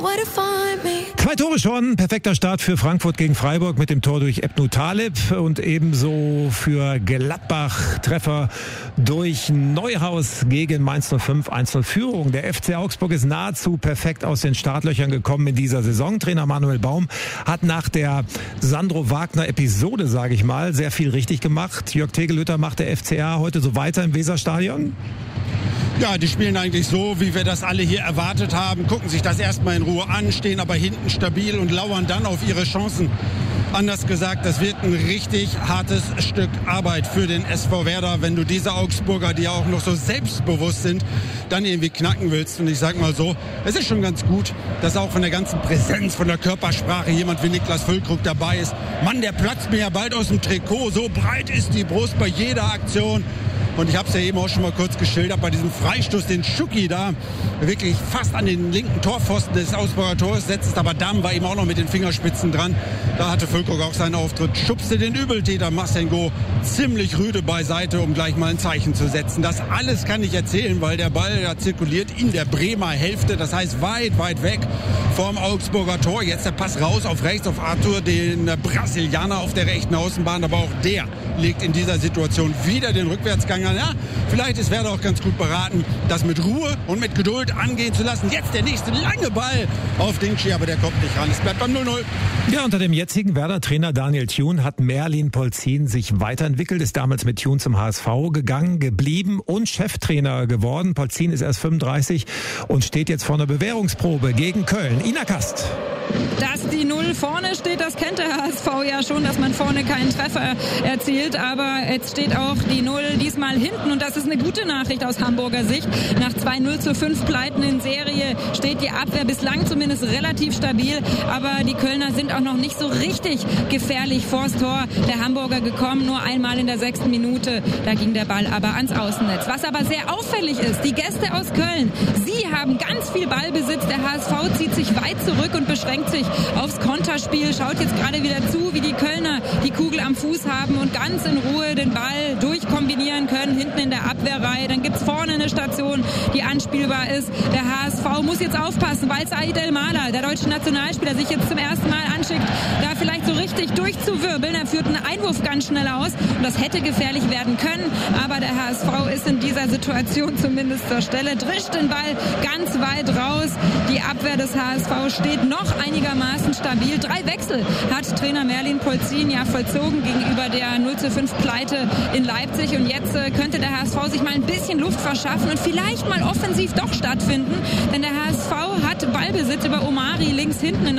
2 Tore schon, perfekter Start für Frankfurt gegen Freiburg mit dem Tor durch Ebnu Taleb und ebenso für Gladbach Treffer durch Neuhaus gegen Mainz 05, 1:0 Führung. Der FC Augsburg ist nahezu perfekt aus den Startlöchern gekommen in dieser Saison. Trainer Manuel Baum hat nach der Sandro Wagner-Episode, sage ich mal, sehr viel richtig gemacht. Jörg Tegelhütter macht der FCA heute so weiter im Weserstadion? Ja, die spielen eigentlich so, wie wir das alle hier erwartet haben, gucken sich das erstmal in Ruhe an, stehen aber hinten stabil und lauern dann auf ihre Chancen. Anders gesagt, das wird ein richtig hartes Stück Arbeit für den SV Werder, wenn du diese Augsburger, die ja auch noch so selbstbewusst sind, dann irgendwie knacken willst. Und ich sag mal so, es ist schon ganz gut, dass auch von der ganzen Präsenz, von der Körpersprache jemand wie Niklas Füllkrug dabei ist. Mann, der platzt mir ja bald aus dem Trikot, so breit ist die Brust bei jeder Aktion. Und ich habe es ja eben auch schon mal kurz geschildert, bei diesem Freistoß, den Schucki da wirklich fast an den linken Torpfosten des Augsburger Tores setzt. Aber Damm war eben auch noch mit den Fingerspitzen dran. Da hatte Füllkrug auch seinen Auftritt, schubste den Übeltäter Massengo ziemlich rüde beiseite, um gleich mal ein Zeichen zu setzen. Das alles kann ich erzählen, weil der Ball ja zirkuliert in der Bremer Hälfte. Das heißt weit, weit weg vom Augsburger Tor. Jetzt der Pass raus auf rechts auf Arthur, den Brasilianer auf der rechten Außenbahn. Aber auch der legt in dieser Situation wieder den Rückwärtsgang an. Ja, vielleicht ist Werder auch ganz gut beraten, das mit Ruhe und mit Geduld angehen zu lassen. Jetzt der nächste lange Ball auf Dingschi, aber der kommt nicht ran. Es bleibt beim 0:0. Ja, unter dem jetzigen Werder-Trainer Daniel Thun hat Merlin Polzin sich weiterentwickelt, ist damals mit Thun zum HSV gegangen, geblieben und Cheftrainer geworden. Polzin ist erst 35 und steht jetzt vor einer Bewährungsprobe gegen Köln. Ina Kast. Dass die 0 vorne steht, das kennt der HSV ja schon, dass man vorne keinen Treffer erzielt. Aber jetzt steht auch die 0 diesmal hinten und das ist eine gute Nachricht aus Hamburger Sicht. Nach 2 0:5 Pleiten in Serie steht die Abwehr bislang zumindest relativ stabil. Aber die Kölner sind auch noch nicht so richtig gefährlich vors Tor der Hamburger gekommen. Nur einmal in der 6. Minute, da ging der Ball aber ans Außennetz. Was aber sehr auffällig ist, die Gäste aus Köln, sie haben ganz viel Ballbesitz. Der HSV zieht sich weit zurück und beschränkt sich aufs Konterspiel, schaut jetzt gerade wieder zu, wie die Kölner die Kugel am Fuß haben und ganz in Ruhe den Ball durchkombinieren können, hinten in der Abwehrreihe. Dann gibt's vorne eine Station, die anspielbar ist. Der HSV muss jetzt aufpassen, weil Said El-Mala, der deutsche Nationalspieler, sich jetzt zum ersten Mal anschickt, da vielleicht so richtig durchzuwirbeln. Er führt einen Einwurf ganz schnell aus und das hätte gefährlich werden können, aber der HSV ist in dieser Situation zumindest zur Stelle, drischt den Ball ganz weit raus. Die Abwehr des HSV steht noch einigermaßen stabil. 3 Wechsel hat Trainer Merlin Polzin ja vollzogen gegenüber der 0:5 Pleite in Leipzig und jetzt könnte der HSV sich mal ein bisschen Luft verschaffen und vielleicht mal offensiv doch stattfinden, denn der HSV hat Ballbesitz über Omari links hinten in